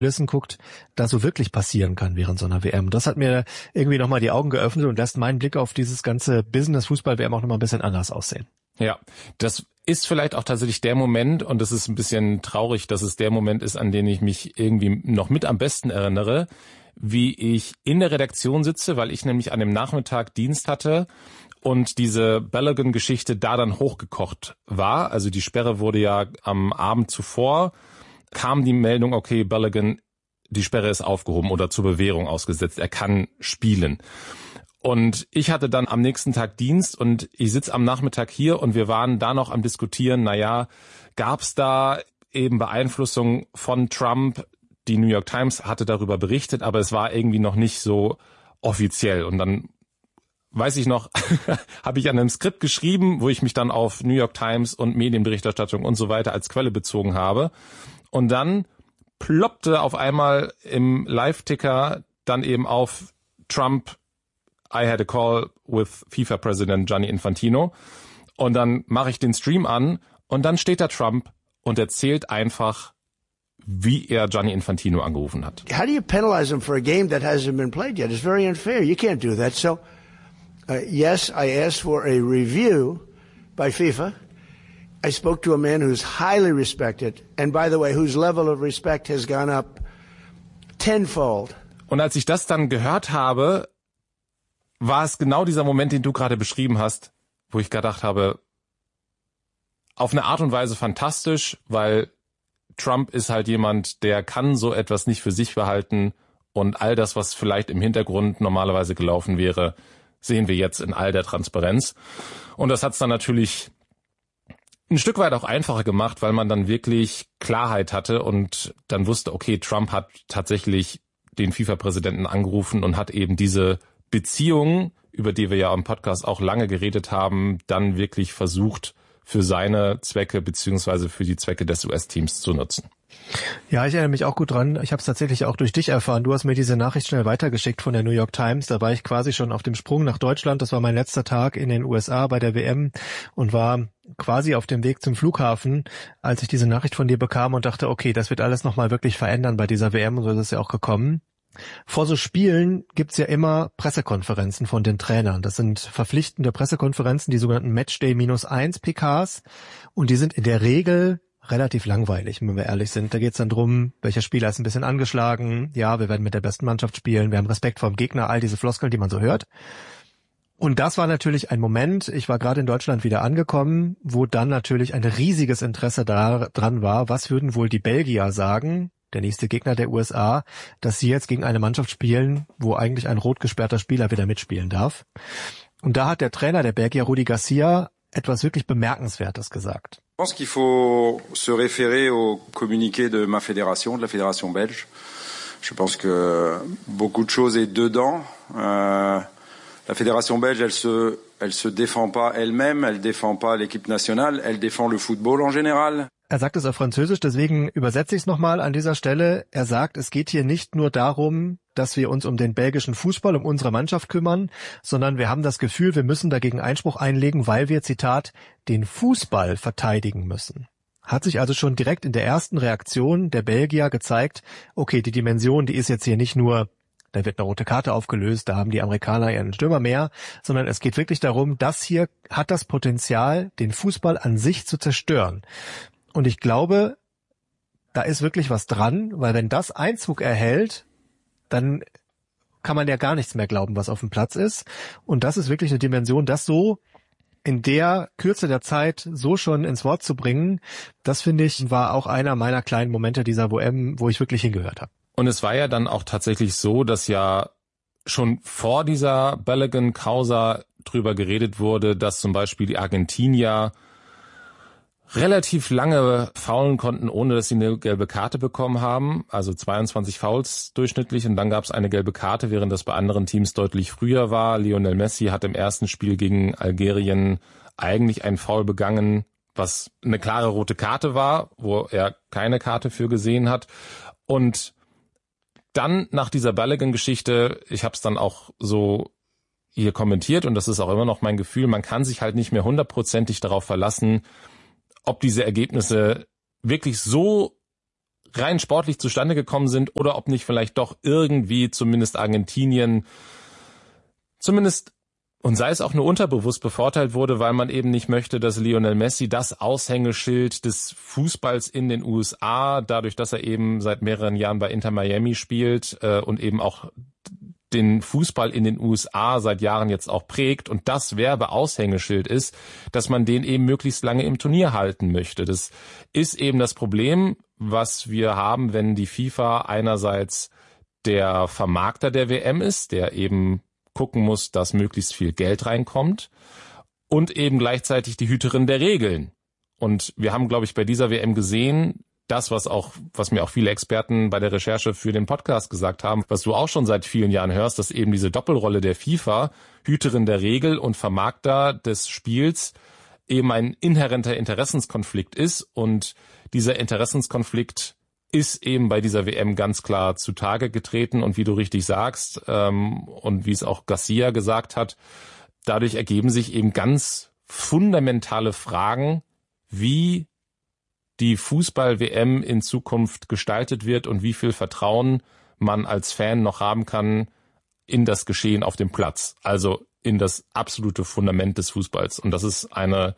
Kulissen guckt, da so wirklich passieren kann während so einer WM. Das hat mir irgendwie nochmal die Augen geöffnet und lässt meinen Blick auf dieses ganze Business-Fußball-WM auch nochmal ein bisschen anders aussehen. Ja, das ist vielleicht auch tatsächlich der Moment, und das ist ein bisschen traurig, dass es der Moment ist, an den ich mich irgendwie noch mit am besten erinnere, wie ich in der Redaktion sitze, weil ich nämlich an dem Nachmittag Dienst hatte und diese Balogun-Geschichte da dann hochgekocht war. Also die Sperre wurde ja am Abend zuvor, kam die Meldung, okay, Balogun, die Sperre ist aufgehoben oder zur Bewährung ausgesetzt, er kann spielen. Und ich hatte dann am nächsten Tag Dienst und ich sitze am Nachmittag hier und wir waren da noch am Diskutieren, gab es da eben Beeinflussung von Trump? Die New York Times hatte darüber berichtet, aber es war irgendwie noch nicht so offiziell. Und dann, weiß ich noch, habe ich an einem Skript geschrieben, wo ich mich dann auf New York Times und Medienberichterstattung und so weiter als Quelle bezogen habe. Und dann ploppte auf einmal im Live-Ticker dann eben auf Trump, I had a call with FIFA-President Gianni Infantino. Und dann mache ich den Stream an und dann steht da Trump und erzählt einfach, wie er Gianni Infantino angerufen hat. How do you penalize him for a game that hasn't been played yet? It's very unfair. You can't do that. So, yes, I asked for a review by FIFA. I spoke to a man who's highly respected and, by the way, whose level of respect has gone up tenfold. Und als ich das dann gehört habe, war es genau dieser Moment, den du gerade beschrieben hast, wo ich gedacht habe, auf eine Art und Weise fantastisch, weil Trump ist halt jemand, der kann so etwas nicht für sich behalten und all das, was vielleicht im Hintergrund normalerweise gelaufen wäre, sehen wir jetzt in all der Transparenz. Und das hat es dann natürlich ein Stück weit auch einfacher gemacht, weil man dann wirklich Klarheit hatte und dann wusste, okay, Trump hat tatsächlich den FIFA-Präsidenten angerufen und hat eben diese Beziehung, über die wir ja im Podcast auch lange geredet haben, dann wirklich versucht, für seine Zwecke beziehungsweise für die Zwecke des US-Teams zu nutzen. Ja, ich erinnere mich auch gut dran. Ich habe es tatsächlich auch durch dich erfahren. Du hast mir diese Nachricht schnell weitergeschickt von der New York Times. Da war ich quasi schon auf dem Sprung nach Deutschland. Das war mein letzter Tag in den USA bei der WM und war quasi auf dem Weg zum Flughafen, als ich diese Nachricht von dir bekam und dachte, okay, das wird alles nochmal wirklich verändern bei dieser WM und so ist es ja auch gekommen. Vor so Spielen gibt's ja immer Pressekonferenzen von den Trainern. Das sind verpflichtende Pressekonferenzen, die sogenannten Matchday-1 PKs. Und die sind in der Regel relativ langweilig, wenn wir ehrlich sind. Da geht's dann drum, welcher Spieler ist ein bisschen angeschlagen. Ja, wir werden mit der besten Mannschaft spielen. Wir haben Respekt vor dem Gegner. All diese Floskeln, die man so hört. Und das war natürlich ein Moment, ich war gerade in Deutschland wieder angekommen, wo dann natürlich ein riesiges Interesse daran war, was würden wohl die Belgier sagen, der nächste Gegner der USA, dass sie jetzt gegen eine Mannschaft spielen, wo eigentlich ein rot gesperrter Spieler wieder mitspielen darf. Und da hat der Trainer der Belgier, Rudi Garcia, etwas wirklich Bemerkenswertes gesagt. Ich pense qu'il faut se référer au communiqué de ma fédération, de la fédération belge. Je pense que beaucoup de choses est dedans. La fédération belge, elle se défend pas elle-même, elle défend pas l'équipe nationale, elle défend le football en général. Er sagt es auf Französisch, deswegen übersetze ich es nochmal an dieser Stelle. Er sagt, es geht hier nicht nur darum, dass wir uns um den belgischen Fußball, um unsere Mannschaft kümmern, sondern wir haben das Gefühl, wir müssen dagegen Einspruch einlegen, weil wir, Zitat, den Fußball verteidigen müssen. Hat sich also schon direkt in der ersten Reaktion der Belgier gezeigt, okay, die Dimension, die ist jetzt hier nicht nur, da wird eine rote Karte aufgelöst, da haben die Amerikaner ihren Stürmer mehr, sondern es geht wirklich darum, das hier hat das Potenzial, den Fußball an sich zu zerstören. Und ich glaube, da ist wirklich was dran, weil wenn das Einzug erhält, dann kann man ja gar nichts mehr glauben, was auf dem Platz ist. Und das ist wirklich eine Dimension, das so in der Kürze der Zeit so schon ins Wort zu bringen, das finde ich, war auch einer meiner kleinen Momente dieser WM, wo ich wirklich hingehört habe. Und es war ja dann auch tatsächlich so, dass ja schon vor dieser Balogun-Causa drüber geredet wurde, dass zum Beispiel die Argentinier relativ lange faulen konnten, ohne dass sie eine gelbe Karte bekommen haben. Also 22 Fouls durchschnittlich und dann gab es eine gelbe Karte, während das bei anderen Teams deutlich früher war. Lionel Messi hat im ersten Spiel gegen Algerien eigentlich einen Foul begangen, was eine klare rote Karte war, wo er keine Karte für gesehen hat. Und dann nach dieser Balogun-Geschichte, ich habe es dann auch so hier kommentiert und das ist auch immer noch mein Gefühl, man kann sich halt nicht mehr 100%ig darauf verlassen, ob diese Ergebnisse wirklich so rein sportlich zustande gekommen sind oder ob nicht vielleicht doch irgendwie zumindest Argentinien zumindest, und sei es auch nur unterbewusst, bevorteilt wurde, weil man eben nicht möchte, dass Lionel Messi das Aushängeschild des Fußballs in den USA, dadurch, dass er eben seit mehreren Jahren bei Inter Miami spielt und eben auch den Fußball in den USA seit Jahren jetzt auch prägt und das Werbeaushängeschild ist, dass man den eben möglichst lange im Turnier halten möchte. Das ist eben das Problem, was wir haben, wenn die FIFA einerseits der Vermarkter der WM ist, der eben gucken muss, dass möglichst viel Geld reinkommt und eben gleichzeitig die Hüterin der Regeln. Und wir haben, glaube ich, bei dieser WM gesehen, das, was mir auch viele Experten bei der Recherche für den Podcast gesagt haben, was du auch schon seit vielen Jahren hörst, dass eben diese Doppelrolle der FIFA, Hüterin der Regel und Vermarkter des Spiels, eben ein inhärenter Interessenskonflikt ist. Und dieser Interessenskonflikt ist eben bei dieser WM ganz klar zutage getreten. Und wie du richtig sagst, und wie es auch Garcia gesagt hat, dadurch ergeben sich eben ganz fundamentale Fragen, wie die Fußball-WM in Zukunft gestaltet wird und wie viel Vertrauen man als Fan noch haben kann in das Geschehen auf dem Platz. Also in das absolute Fundament des Fußballs. Und das ist eine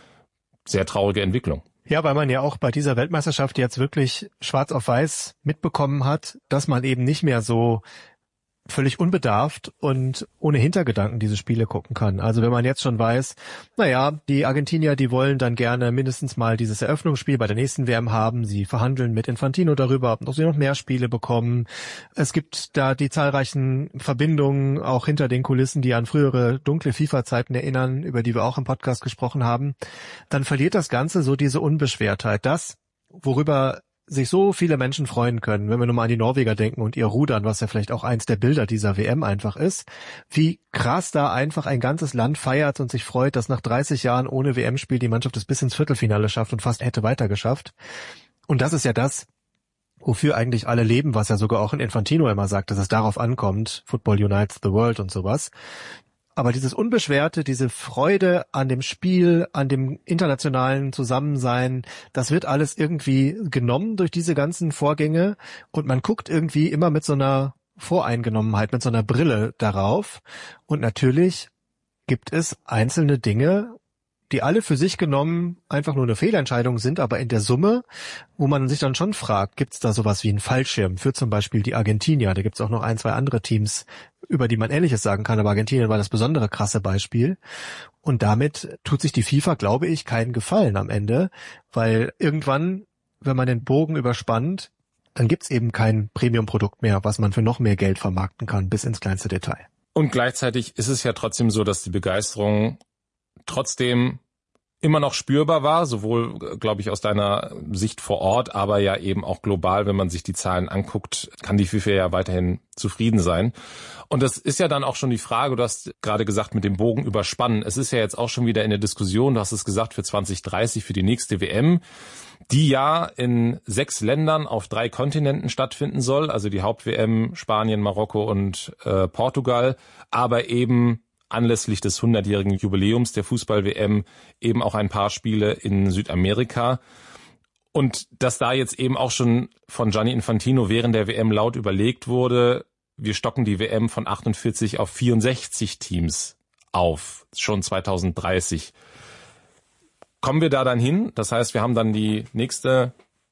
sehr traurige Entwicklung. Ja, weil man ja auch bei dieser Weltmeisterschaft jetzt wirklich schwarz auf weiß mitbekommen hat, dass man eben nicht mehr so völlig unbedarft und ohne Hintergedanken diese Spiele gucken kann. Also wenn man jetzt schon weiß, naja, die Argentinier, die wollen dann gerne mindestens mal dieses Eröffnungsspiel bei der nächsten WM haben. Sie verhandeln mit Infantino darüber, ob sie noch mehr Spiele bekommen. Es gibt da die zahlreichen Verbindungen auch hinter den Kulissen, die an frühere dunkle FIFA-Zeiten erinnern, über die wir auch im Podcast gesprochen haben. Dann verliert das Ganze so diese Unbeschwertheit. Das, worüber sich so viele Menschen freuen können, wenn wir nur mal an die Norweger denken und ihr Rudern, was ja vielleicht auch eins der Bilder dieser WM einfach ist, wie krass da einfach ein ganzes Land feiert und sich freut, dass nach 30 Jahren ohne WM-Spiel die Mannschaft es bis ins Viertelfinale schafft und fast hätte weitergeschafft. Und das ist ja das, wofür eigentlich alle leben, was ja sogar auch in Infantino immer sagt, dass es darauf ankommt, Football unites the world und sowas. Aber dieses Unbeschwerte, diese Freude an dem Spiel, an dem internationalen Zusammensein, das wird alles irgendwie genommen durch diese ganzen Vorgänge und man guckt irgendwie immer mit so einer Voreingenommenheit, mit so einer Brille darauf. Und natürlich gibt es einzelne Dinge, die alle für sich genommen einfach nur eine Fehlentscheidung sind, aber in der Summe, wo man sich dann schon fragt, gibt es da sowas wie einen Fallschirm für zum Beispiel die Argentinier? Da gibt es auch noch ein, zwei andere Teams, über die man Ähnliches sagen kann, aber Argentinien war das besondere krasse Beispiel. Und damit tut sich die FIFA, glaube ich, keinen Gefallen am Ende, weil irgendwann, wenn man den Bogen überspannt, dann gibt's eben kein Premium-Produkt mehr, was man für noch mehr Geld vermarkten kann, bis ins kleinste Detail. Und gleichzeitig ist es ja trotzdem so, dass die Begeisterung trotzdem immer noch spürbar war, sowohl, glaube ich, aus deiner Sicht vor Ort, aber ja eben auch global, wenn man sich die Zahlen anguckt, kann die FIFA ja weiterhin zufrieden sein. Und das ist ja dann auch schon die Frage, du hast gerade gesagt, mit dem Bogen überspannen. Es ist ja jetzt auch schon wieder in der Diskussion, du hast es gesagt, für 2030, für die nächste WM, die ja in 6 Ländern auf 3 Kontinenten stattfinden soll, also die Haupt-WM Spanien, Marokko und Portugal, aber eben anlässlich des 100-jährigen Jubiläums der Fußball-WM eben auch ein paar Spiele in Südamerika. Und dass da jetzt eben auch schon von Gianni Infantino während der WM laut überlegt wurde, wir stocken die WM von 48 auf 64 Teams auf, schon 2030. Kommen wir da dann hin? Das heißt, wir haben dann die nächste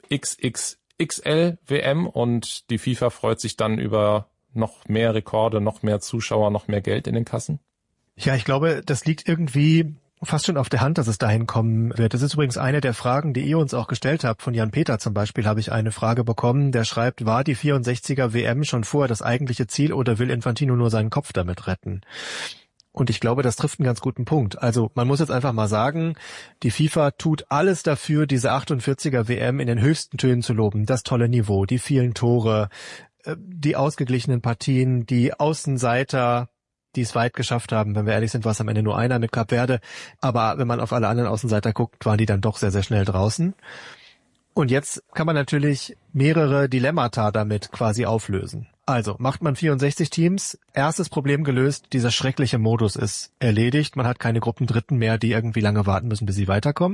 XXXL-WM und die FIFA freut sich dann über noch mehr Rekorde, noch mehr Zuschauer, noch mehr Geld in den Kassen? Ja, ich glaube, das liegt irgendwie fast schon auf der Hand, dass es dahin kommen wird. Das ist übrigens eine der Fragen, die ihr uns auch gestellt habt. Von Jan Peter zum Beispiel habe ich eine Frage bekommen, der schreibt, war die 64er WM schon vorher das eigentliche Ziel oder will Infantino nur seinen Kopf damit retten? Und ich glaube, das trifft einen ganz guten Punkt. Also man muss jetzt einfach mal sagen, die FIFA tut alles dafür, diese 48er WM in den höchsten Tönen zu loben. Das tolle Niveau, die vielen Tore, die ausgeglichenen Partien, die Außenseiter, die es weit geschafft haben. Wenn wir ehrlich sind, war es am Ende nur einer mit Kap Verde. Aber wenn man auf alle anderen Außenseiter guckt, waren die dann doch sehr, sehr schnell draußen. Und jetzt kann man natürlich mehrere Dilemmata damit quasi auflösen. Also macht man 64 Teams, erstes Problem gelöst, dieser schreckliche Modus ist erledigt. Man hat keine Gruppendritten mehr, die irgendwie lange warten müssen, bis sie weiterkommen.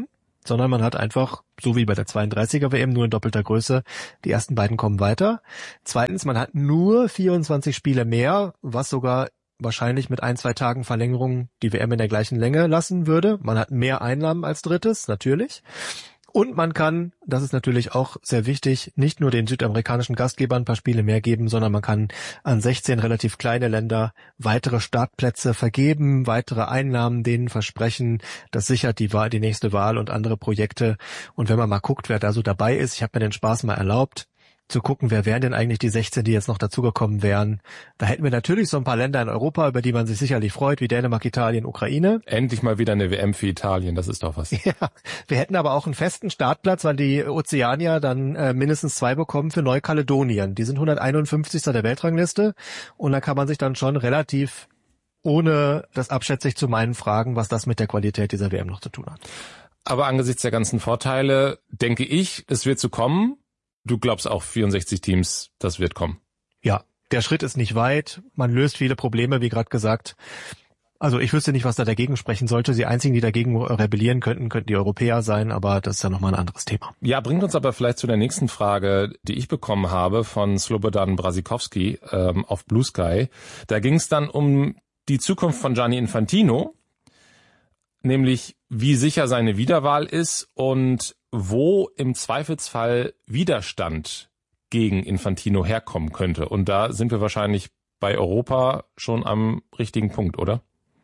sondern man hat einfach, so wie bei der 32er WM, nur in doppelter Größe, die ersten beiden kommen weiter. Zweitens, man hat nur 24 Spiele mehr, was sogar wahrscheinlich mit 1-2 Tagen Verlängerung die WM in der gleichen Länge lassen würde. Man hat mehr Einnahmen als drittes, natürlich. Und man kann, das ist natürlich auch sehr wichtig, nicht nur den südamerikanischen Gastgebern ein paar Spiele mehr geben, sondern man kann an 16 relativ kleine Länder weitere Startplätze vergeben, weitere Einnahmen denen versprechen. Das sichert die nächste Wahl und andere Projekte. Und wenn man mal guckt, wer da so dabei ist, ich habe mir den Spaß mal erlaubt, zu gucken, wer wären denn eigentlich die 16, die jetzt noch dazugekommen wären. Da hätten wir natürlich so ein paar Länder in Europa, über die man sich sicherlich freut, wie Dänemark, Italien, Ukraine. Endlich mal wieder eine WM für Italien, das ist doch was. Ja, wir hätten aber auch einen festen Startplatz, weil die Ozeanier dann mindestens 2 bekommen für Neukaledonien. Die sind 151. der Weltrangliste und da kann man sich dann schon relativ, ohne das abschätzig zu meinen, fragen, was das mit der Qualität dieser WM noch zu tun hat. Aber angesichts der ganzen Vorteile denke ich, es wird so kommen. Du glaubst auch 64 Teams, das wird kommen? Ja, der Schritt ist nicht weit. Man löst viele Probleme, wie gerade gesagt. Also ich wüsste nicht, was da dagegen sprechen sollte. Die einzigen, die dagegen rebellieren könnten die Europäer sein, aber das ist ja nochmal ein anderes Thema. Ja, bringt uns aber vielleicht zu der nächsten Frage, die ich bekommen habe von Slobodan Brasikowski auf Blue Sky. Da ging es dann um die Zukunft von Gianni Infantino, nämlich wie sicher seine Wiederwahl ist und wo im Zweifelsfall Widerstand gegen Infantino herkommen könnte. Und da sind wir wahrscheinlich bei Europa schon am richtigen Punkt, oder?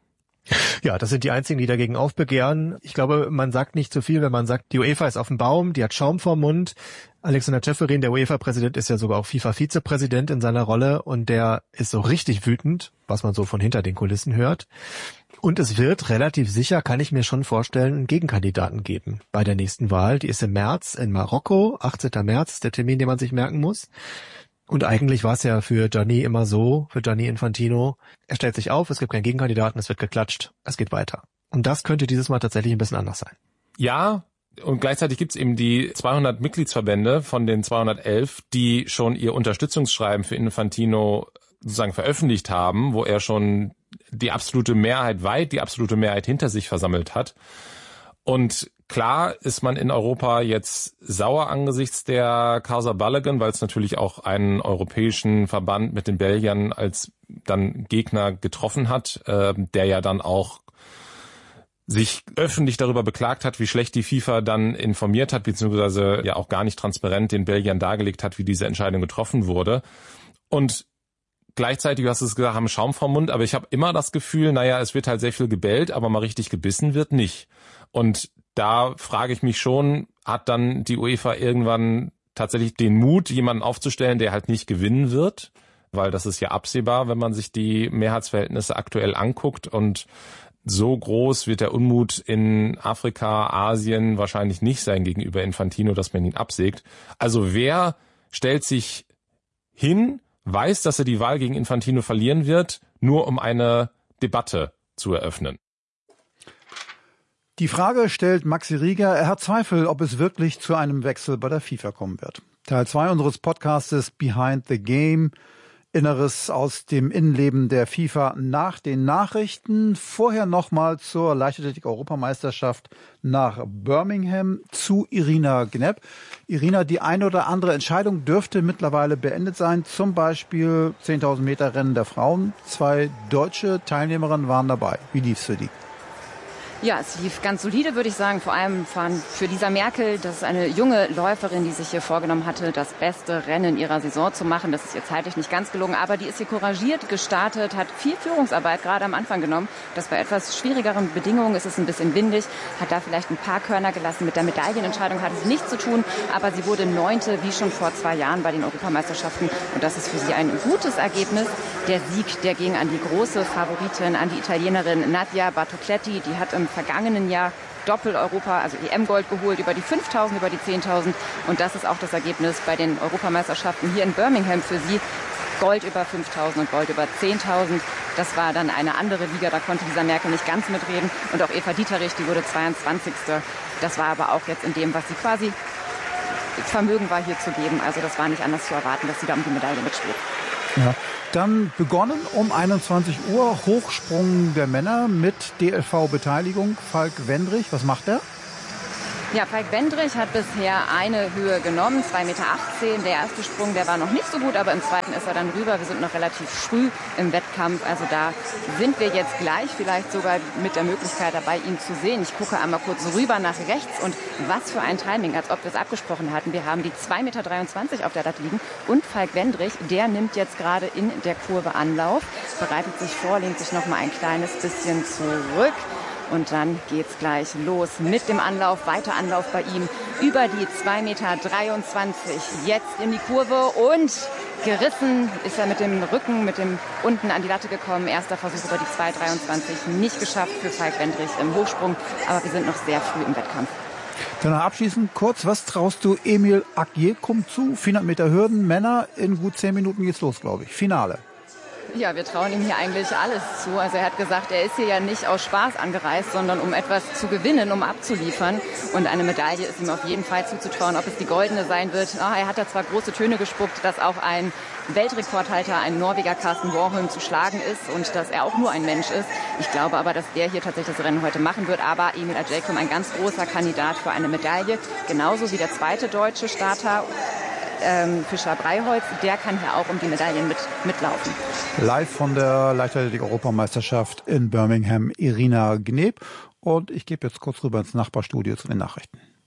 Ja, das sind die einzigen, die dagegen aufbegehren. Ich glaube, man sagt nicht zu viel, wenn man sagt, die UEFA ist auf dem Baum, die hat Schaum vorm Mund. Alexander Ceferin, der UEFA-Präsident, ist ja sogar auch FIFA-Vizepräsident in seiner Rolle und der ist so richtig wütend, was man so von hinter den Kulissen hört. Und es wird relativ sicher, kann ich mir schon vorstellen, einen Gegenkandidaten geben bei der nächsten Wahl. Die ist im März in Marokko, 18. März ist der Termin, den man sich merken muss. Und eigentlich war es ja für Gianni immer so, für Gianni Infantino, er stellt sich auf, es gibt keinen Gegenkandidaten, es wird geklatscht, es geht weiter. Und das könnte dieses Mal tatsächlich ein bisschen anders sein. Ja, und gleichzeitig gibt es eben die 200 Mitgliedsverbände von den 211, die schon ihr Unterstützungsschreiben für Infantino sozusagen veröffentlicht haben, wo er schon die absolute Mehrheit hinter sich versammelt hat. Und klar ist man in Europa jetzt sauer angesichts der Causa Balogun, weil es natürlich auch einen europäischen Verband mit den Belgiern als dann Gegner getroffen hat, der ja dann auch sich öffentlich darüber beklagt hat, wie schlecht die FIFA dann informiert hat, beziehungsweise ja auch gar nicht transparent den Belgiern dargelegt hat, wie diese Entscheidung getroffen wurde. Und gleichzeitig, du hast es gesagt, haben Schaum vom Mund, aber ich habe immer das Gefühl, es wird halt sehr viel gebellt, aber mal richtig gebissen wird nicht. Und da frage ich mich schon, hat dann die UEFA irgendwann tatsächlich den Mut, jemanden aufzustellen, der halt nicht gewinnen wird? Weil das ist ja absehbar, wenn man sich die Mehrheitsverhältnisse aktuell anguckt. Und so groß wird der Unmut in Afrika, Asien wahrscheinlich nicht sein gegenüber Infantino, dass man ihn absägt. Also wer stellt sich hin, weiß, dass er die Wahl gegen Infantino verlieren wird, nur um eine Debatte zu eröffnen? Die Frage stellt Maxi Rieger. Er hat Zweifel, ob es wirklich zu einem Wechsel bei der FIFA kommen wird. Teil 2 unseres Podcastes Behind the Game. Inneres aus dem Innenleben der FIFA nach den Nachrichten. Vorher nochmal zur Leichtathletik-Europameisterschaft nach Birmingham zu Irina Gnep. Irina, die eine oder andere Entscheidung dürfte mittlerweile beendet sein. Zum Beispiel 10.000 Meter Rennen der Frauen. 2 deutsche Teilnehmerinnen waren dabei. Wie lief's für die? Ja, es lief ganz solide, würde ich sagen. Vor allem für Lisa Merkel, das ist eine junge Läuferin, die sich hier vorgenommen hatte, das beste Rennen ihrer Saison zu machen. Das ist ihr zeitlich nicht ganz gelungen, aber die ist hier couragiert gestartet, hat viel Führungsarbeit gerade am Anfang genommen. Das bei etwas schwierigeren Bedingungen ist es ein bisschen windig, hat da vielleicht ein paar Körner gelassen. Mit der Medaillenentscheidung hat es nichts zu tun, aber sie wurde 9. wie schon vor 2 Jahren bei den Europameisterschaften. Und das ist für sie ein gutes Ergebnis. Der Sieg, der ging an die große Favoritin, an die Italienerin Nadia Bartocletti. Die hat im vergangenen Jahr Doppel-Europa, also EM-Gold geholt, über die 5.000, über die 10.000. Und das ist auch das Ergebnis bei den Europameisterschaften hier in Birmingham für sie. Gold über 5.000 und Gold über 10.000. Das war dann eine andere Liga, da konnte Lisa Merkel nicht ganz mitreden. Und auch Eva Dieterich, die wurde 22. Das war aber auch jetzt in dem, was sie quasi Vermögen war, hier zu geben. Also das war nicht anders zu erwarten, dass sie da um die Medaille mitspielt. Ja. Dann begonnen um 21 Uhr Hochsprung der Männer mit DLV-Beteiligung. Falk Wendrich, was macht er? Ja, Falk Wendrich hat bisher eine Höhe genommen, 2,18 Meter. Der erste Sprung, der war noch nicht so gut, aber im zweiten ist er dann rüber. Wir sind noch relativ früh im Wettkampf, also da sind wir jetzt gleich vielleicht sogar mit der Möglichkeit dabei, ihn zu sehen. Ich gucke einmal kurz rüber nach rechts und was für ein Timing, als ob wir es abgesprochen hatten. Wir haben die 2,23 Meter auf der Latte liegen und Falk Wendrich, der nimmt jetzt gerade in der Kurve Anlauf, bereitet sich vor, lehnt sich noch mal ein kleines bisschen zurück. Und dann geht's gleich los mit dem Anlauf, weiter Anlauf bei ihm über die 2,23 Meter. Jetzt in die Kurve und gerissen ist er mit dem Rücken, mit dem unten an die Latte gekommen. Erster Versuch über die 2,23 nicht geschafft für Falk Wendrich im Hochsprung, aber wir sind noch sehr früh im Wettkampf. Danach abschließend kurz, was traust du Emil Agyekum zu? 400 Meter Hürden, Männer, in gut 10 Minuten geht's los, glaube ich. Finale. Ja, wir trauen ihm hier eigentlich alles zu. Also er hat gesagt, er ist hier ja nicht aus Spaß angereist, sondern um etwas zu gewinnen, um abzuliefern. Und eine Medaille ist ihm auf jeden Fall zuzutrauen. Ob es die goldene sein wird, er hat da zwar große Töne gespuckt, dass auch ein Weltrekordhalter, ein Norweger Karsten Warholm zu schlagen ist und dass er auch nur ein Mensch ist. Ich glaube aber, dass der hier tatsächlich das Rennen heute machen wird. Aber Emil Agyekum, ein ganz großer Kandidat für eine Medaille. Genauso wie der zweite deutsche Starter, Fischer Breiholz, der kann hier auch um die Medaillen mitlaufen. Live von der Leichtathletik-Europameisterschaft in Birmingham, Irina Gneb. Und ich gebe jetzt kurz rüber ins Nachbarstudio zu den Nachrichten.